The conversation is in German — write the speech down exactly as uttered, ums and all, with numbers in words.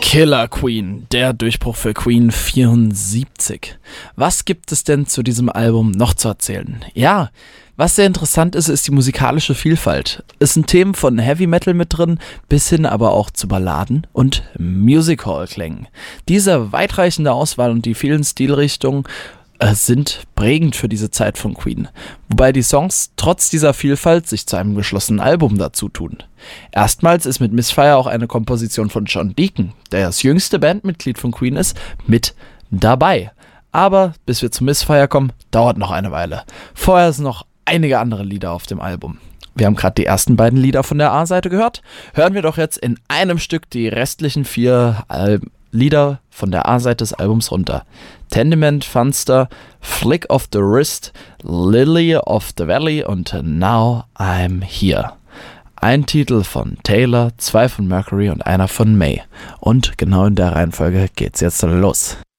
Killer Queen, der Durchbruch für Queen vierundsiebzig. Was gibt es denn zu diesem Album noch zu erzählen? Ja, was sehr interessant ist, ist die musikalische Vielfalt. Es sind Themen von Heavy Metal mit drin, bis hin aber auch zu Balladen und Music Hall Klängen. Diese weitreichende Auswahl und die vielen Stilrichtungen äh, sind prägend für diese Zeit von Queen. Wobei die Songs trotz dieser Vielfalt sich zu einem geschlossenen Album dazu tun. Erstmals ist mit Misfire auch eine Komposition von John Deacon, der das jüngste Bandmitglied von Queen ist, mit dabei. Aber bis wir zu Misfire kommen, dauert noch eine Weile. Vorher sind noch einige andere Lieder auf dem Album. Wir haben gerade die ersten beiden Lieder von der A-Seite gehört. Hören wir doch jetzt in einem Stück die restlichen vier Al- Lieder von der A-Seite des Albums runter. Tendiment, Funster, Flick of the Wrist, Lily of the Valley und Now I'm Here. Ein Titel von Taylor, zwei von Mercury und einer von May. Und genau in der Reihenfolge geht's jetzt los.